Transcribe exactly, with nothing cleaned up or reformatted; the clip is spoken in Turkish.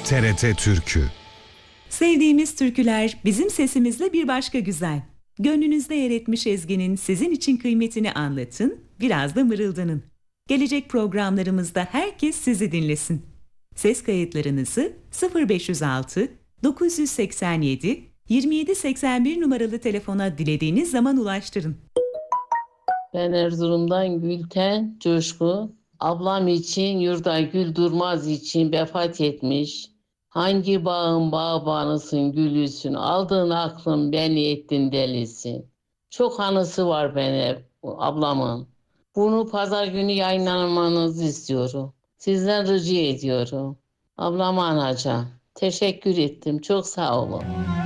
T R T Türkü. Sevdiğimiz türküler bizim sesimizle bir başka güzel. Gönlünüzde yer etmiş ezginin sizin için kıymetini anlatın, biraz da mırıldanın. Gelecek programlarımızda herkes sizi dinlesin. Ses kayıtlarınızı sıfır beş yüz altı dokuz yüz seksen yedi yirmi yedi seksen bir numaralı telefona dilediğiniz zaman ulaştırın. Ben Erzurum'dan Gülten Coşku. Ablam için yurda gül durmaz için vefat etmiş. Hangi bağın bağbanısın gülüsün, aldığın aklın beni ettin delisin. Çok anısı var benim ablamın. Bunu pazar günü yayınlamanızı istiyorum. Sizden rica ediyorum. Ablama anacığım. Teşekkür ettim. Çok sağ olun.